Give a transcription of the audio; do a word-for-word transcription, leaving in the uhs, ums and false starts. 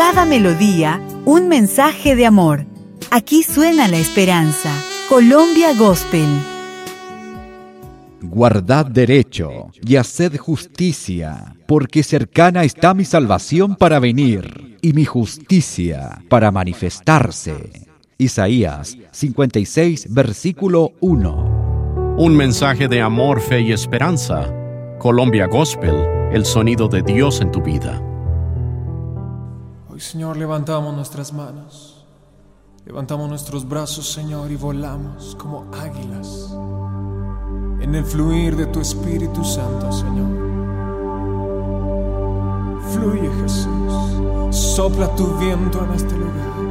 cada melodía, un mensaje de amor. Aquí suena la esperanza. Colombia Gospel. Guardad derecho y haced justicia, porque cercana está mi salvación para venir, y mi justicia para manifestarse. Isaías cincuenta y seis, versículo uno. Un mensaje de amor, fe y esperanza. Colombia Gospel, el sonido de Dios en tu vida. Hoy, Señor, levantamos nuestras manos, levantamos nuestros brazos, Señor, y volamos como águilas en el fluir de tu Espíritu Santo, Señor. Fluye, Jesús, sopla tu viento en este lugar.